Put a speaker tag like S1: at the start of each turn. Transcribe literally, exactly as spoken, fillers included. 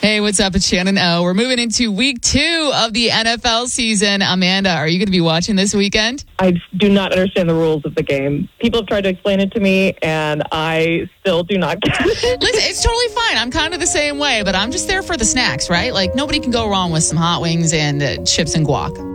S1: Hey, what's up? It's Shannon O. We're moving into week two of the N F L season. Amanda, are you going to be watching this weekend?
S2: I do not understand the rules of the game. People have tried to explain it to me, and I still do not get it.
S1: Listen, it's totally fine. I'm kind of the same way, but I'm just there for the snacks, right? Like, nobody can go wrong with some hot wings and uh, chips and guac.